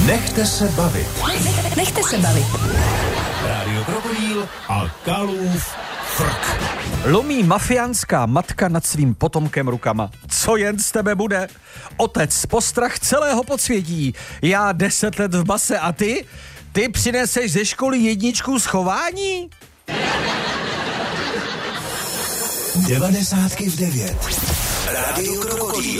Nechte se bavit. Nechte se bavit. Rádio Krokodýl a Kalův frk. Lomí mafiánská matka nad svým potomkem rukama. Co jen z tebe bude? Otec postrach celého podsvětí. Já 10 let v base a ty? Ty přineseš ze školy 1 z chování? 90 v 9. Rádio Krokodýl.